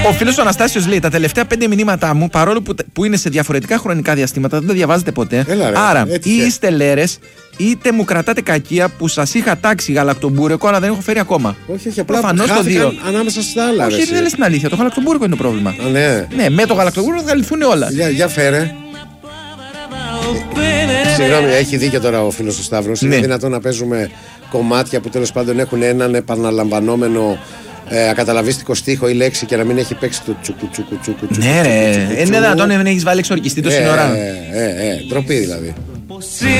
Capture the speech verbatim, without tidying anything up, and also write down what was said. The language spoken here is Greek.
Ο φίλος ο Αναστάσιος λέει: τα τελευταία πέντε μηνύματά μου, παρόλο που, που είναι σε διαφορετικά χρονικά διαστήματα, δεν τα διαβάζετε ποτέ. Έλα, ρε, άρα, ή έτυχε. είστε λέρες, είτε μου κρατάτε κακία που σας είχα τάξει γαλακτομπούρεκο, αλλά δεν έχω φέρει ακόμα. Όχι, όχι, απλά Προφανώς το δύο. χάθηκαν ανάμεσα στα άλλα. Όχι, ρε, δεν λες την αλήθεια. Το γαλακτομπούρεκο είναι το πρόβλημα. Α, ναι. Ναι, με το γαλακτομπούρεκο θα λυθούν όλα. Για, για φέρε. Συγγνώμη, έχει δίκιο τώρα ο φίλος του Σταύρος. Ναι. Είναι δυνατόν να παίζουμε κομμάτια που τέλος πάντων έχουν έναν επαναλαμβανόμενο ε, ακαταλαβίστικο στίχο ή λέξη και να μην έχει παίξει το τσουκου τσουκου τσουκου τσουκου. Ναι, ρε. Είναι δυνατόν να μην έχεις βάλει εξορκιστή τόση ώρα. Ε, ε, ε, ντροπή δηλαδή.